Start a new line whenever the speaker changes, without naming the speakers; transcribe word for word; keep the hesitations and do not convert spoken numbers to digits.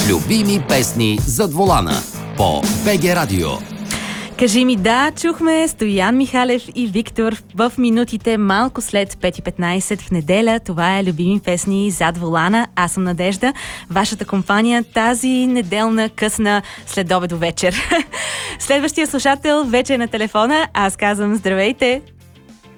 Любими песни зад волана по БГ Радио.
Кажи ми да, чухме Стоян Михалев и Виктор в минутите малко след пет и петнайсет в неделя. Това е Любими песни зад волана. Аз съм Надежда, вашата компания тази неделна късна следобедо вечер. Следващия слушател вече е на телефона. Аз казвам здравейте!